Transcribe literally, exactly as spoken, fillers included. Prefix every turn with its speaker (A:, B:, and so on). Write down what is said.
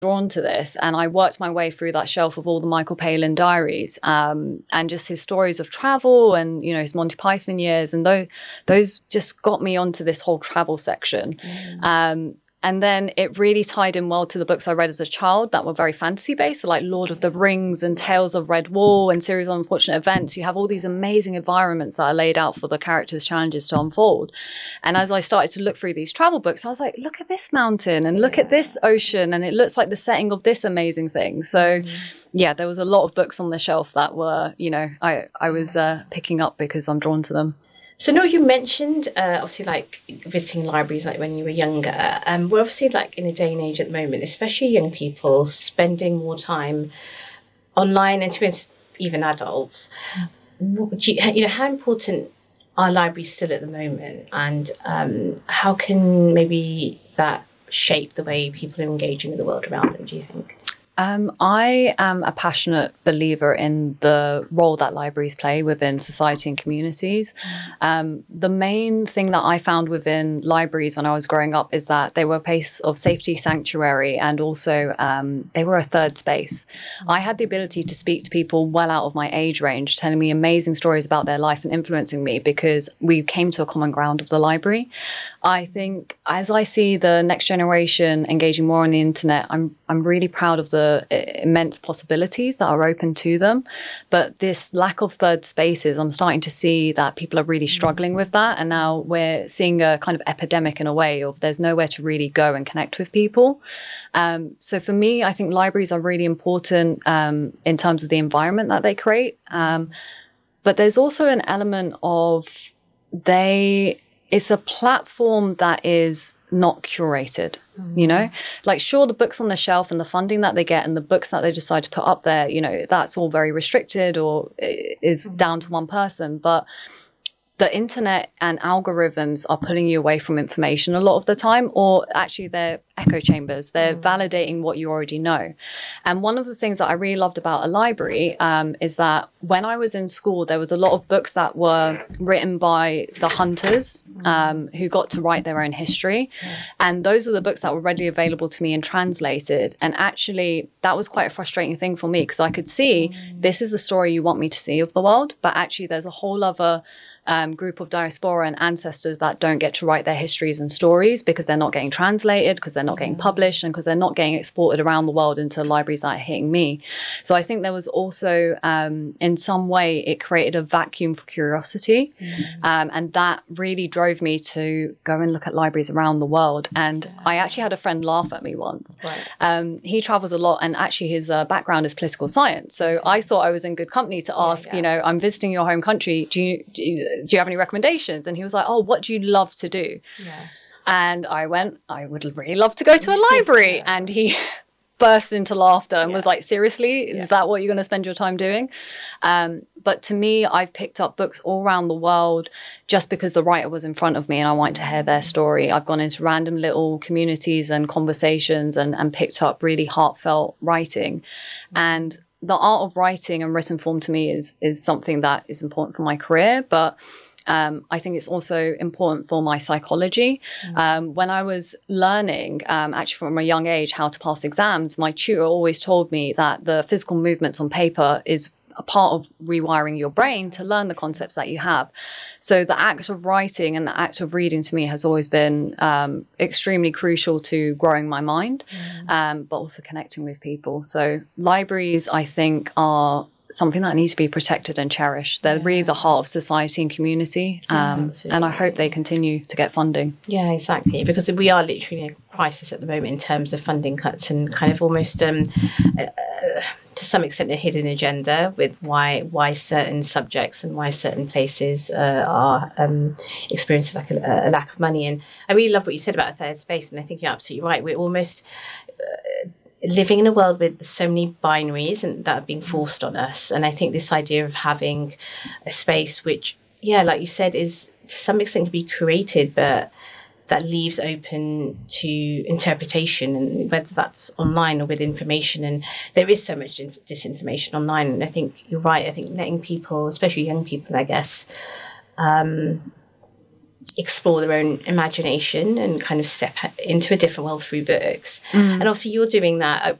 A: drawn to this, and I worked my way through that shelf of all the Michael Palin diaries, um, and just his stories of travel and, you know, his Monty Python years, and those those just got me onto this whole travel section. Mm. Um, and then it really tied in well to the books I read as a child that were very fantasy based, so like Lord of the Rings and Tales of Red Wall and Series of Unfortunate Events. You have all these amazing environments that are laid out for the characters' challenges to unfold. And as I started to look through these travel books, I was like, look at this mountain and look yeah. at this ocean, and it looks like the setting of this amazing thing. So mm. yeah, there was a lot of books on the shelf that were, you know, I, I was uh, picking up because I'm drawn to them.
B: So, Noor, you mentioned uh, obviously like visiting libraries like when you were younger. Um, we're obviously like in a day and age at the moment, especially young people spending more time online, and to be honest, even adults. Do you, you know, how important are libraries still at the moment, and um, how can maybe that shape the way people are engaging with the world around them, do you think?
A: Um, I am a passionate believer in the role that libraries play within society and communities. Um, the main thing that I found within libraries when I was growing up is that they were a place of safety, sanctuary, and also um, they were a third space. I had the ability to speak to people well out of my age range, telling me amazing stories about their life and influencing me because we came to a common ground of the library. I think as I see the next generation engaging more on the internet, I'm I'm really proud of the immense possibilities that are open to them. But this lack of third spaces, I'm starting to see that people are really struggling with that. And now we're seeing a kind of epidemic in a way of there's nowhere to really go and connect with people. Um, so for me, I think libraries are really important um, in terms of the environment that they create. Um, but there's also an element of they... it's a platform that is not curated, mm. you know, like sure, the books on the shelf and the funding that they get and the books that they decide to put up there, you know, that's all very restricted or is mm. down to one person. But the internet and algorithms are pulling you away from information a lot of the time, or actually they're echo chambers. They're mm. validating what you already know. And one of the things that I really loved about a library um, is that when I was in school, there was a lot of books that were written by the hunters um, who got to write their own history. Mm. And those were the books that were readily available to me and translated. And actually, that was quite a frustrating thing for me because I could see mm. this is the story you want me to see of the world, but actually there's a whole other Um, group of diaspora and ancestors that don't get to write their histories and stories because they're not getting translated, because they're not getting published, and because they're not getting exported around the world into libraries that are hitting me. So I think there was also, um, in some way, it created a vacuum for curiosity. Mm. Um, and that really drove me to go and look at libraries around the world. And I actually had a friend laugh at me once. Right. Um, he travels a lot, and actually his uh, background is political science. So I thought I was in good company to ask, yeah, yeah. you know, I'm visiting your home country. Do you, do you do you have any recommendations? And he was like, oh, what do you love to do? Yeah. And I went, I would really love to go to a library. Yeah. And he burst into laughter and yeah. was like, seriously, is yeah. that what you're going to spend your time doing? Um, but to me, I've picked up books all around the world just because the writer was in front of me and I wanted to hear their story. I've gone into random little communities and conversations and, and picked up really heartfelt writing. And the art of writing and written form to me is is something that is important for my career, but um, I think it's also important for my psychology. Mm. Um, when I was learning, um, actually from a young age, how to pass exams, my tutor always told me that the physical movements on paper is a part of rewiring your brain to learn the concepts that you have. So the act of writing and the act of reading to me has always been um, extremely crucial to growing my mind, mm. um, but also connecting with people. So libraries, I think, are something that needs to be protected and cherished. They're yeah. really the heart of society and community. Um, yeah, and I hope they continue to get funding.
B: Yeah, exactly. Because we are literally in a crisis at the moment in terms of funding cuts and kind of almost, um, uh, to some extent, a hidden agenda with why why certain subjects and why certain places uh, are um, experiencing like a, a lack of money. And I really love what you said about a third space. And I think you're absolutely right. We're almost... Uh, living in a world with so many binaries and that are being forced on us. And I think this idea of having a space which, yeah, like you said, is to some extent to be created, but that leaves open to interpretation, and whether that's online or with information. And there is so much disinformation online. And I think you're right. I think letting people, especially young people, I guess, um, explore their own imagination and kind of step into a different world through books.
A: Mm.
B: And obviously you're doing that